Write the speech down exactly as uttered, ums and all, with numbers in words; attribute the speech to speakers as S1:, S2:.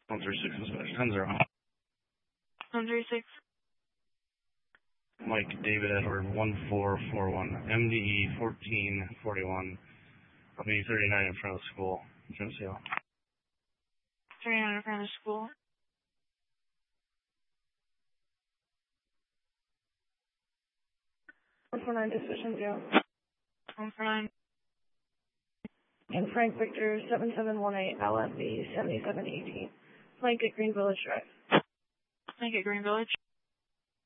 S1: one three six inspection, ten zero.
S2: one three six.
S1: Mike David Edward, one four four one, M D E fourteen forty-one, B thirty-nine in front of the school, Geneseo.
S2: thirty-nine in front of the school.
S3: one four nine, decision zero.
S2: one four nine.
S3: And Frank Victor, seven seven one eight, L F B, seventy-seven eighteen. Flank at Green Village Drive.
S2: Flank at Green Village.